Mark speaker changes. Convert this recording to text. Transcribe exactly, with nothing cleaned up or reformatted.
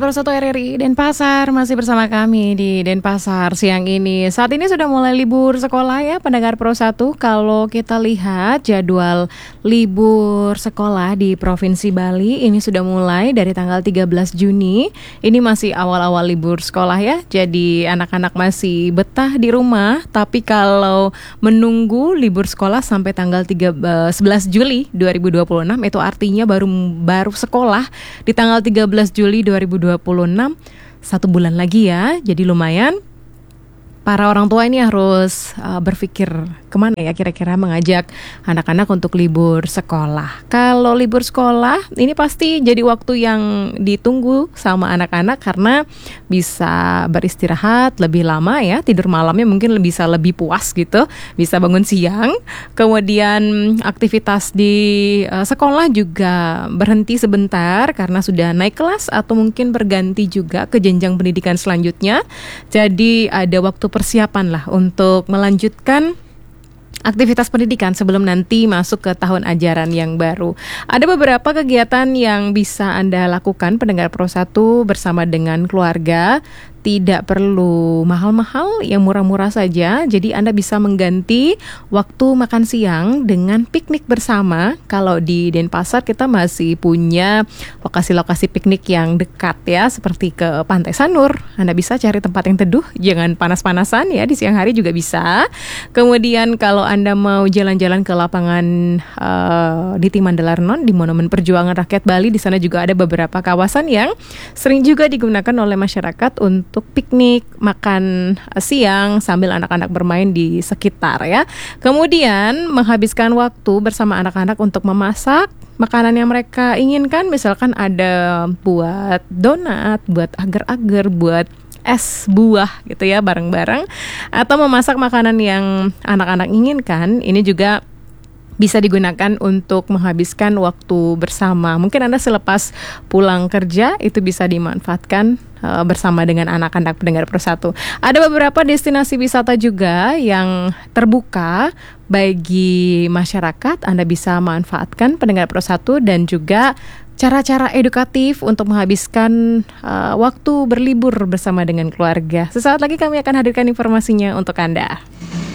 Speaker 1: Pro satu R R I Denpasar, masih bersama kami di Denpasar siang ini. Saat ini sudah mulai libur sekolah ya pendengar Pro satu. Kalau kita lihat jadwal libur sekolah di Provinsi Bali, ini sudah mulai dari tanggal tiga belas Juni. Ini masih awal-awal libur sekolah ya. Jadi anak-anak masih betah di rumah. Tapi kalau menunggu libur sekolah sampai tanggal sebelas Juli dua ribu dua puluh enam, itu artinya baru baru sekolah di tanggal tiga belas Juli dua ribu dua puluh enam, satu bulan lagi ya. Jadi lumayan para orang tua ini harus uh, berpikir kemana ya kira-kira mengajak anak-anak untuk libur sekolah. Kalau libur sekolah ini pasti jadi waktu yang ditunggu sama anak-anak karena bisa beristirahat lebih lama ya, tidur malamnya mungkin bisa lebih puas gitu, bisa bangun siang. Kemudian aktivitas di uh, sekolah juga berhenti sebentar karena sudah naik kelas atau mungkin berganti juga ke jenjang pendidikan selanjutnya. Jadi ada waktu persiapan lah untuk melanjutkan aktivitas pendidikan sebelum nanti masuk ke tahun ajaran yang baru. Ada beberapa kegiatan yang bisa Anda lakukan pendengar Pro satu bersama dengan keluarga. Tidak perlu mahal-mahal, yang murah-murah saja. Jadi Anda bisa mengganti waktu makan siang dengan piknik bersama. Kalau di Denpasar kita masih punya lokasi-lokasi piknik yang dekat ya, seperti ke Pantai Sanur. Anda bisa cari tempat yang teduh, jangan panas-panasan ya, di siang hari juga bisa. Kemudian kalau Anda mau jalan-jalan ke lapangan uh, di Timandalarnon, di Monumen Perjuangan Rakyat Bali, di sana juga ada beberapa kawasan yang sering juga digunakan oleh masyarakat untuk untuk piknik, makan siang sambil anak-anak bermain di sekitar ya. Kemudian menghabiskan waktu bersama anak-anak untuk memasak makanan yang mereka inginkan. Misalkan ada buat donat, buat agar-agar, buat es buah gitu ya bareng-bareng. Atau memasak makanan yang anak-anak inginkan. Ini juga bisa digunakan untuk menghabiskan waktu bersama. Mungkin Anda selepas pulang kerja itu bisa dimanfaatkan uh, bersama dengan anak-anak pendengar Pro satu. Ada beberapa destinasi wisata juga yang terbuka bagi masyarakat. Anda bisa manfaatkan pendengar Pro satu dan juga cara-cara edukatif untuk menghabiskan uh, waktu berlibur bersama dengan keluarga. Sesaat lagi kami akan hadirkan informasinya untuk Anda.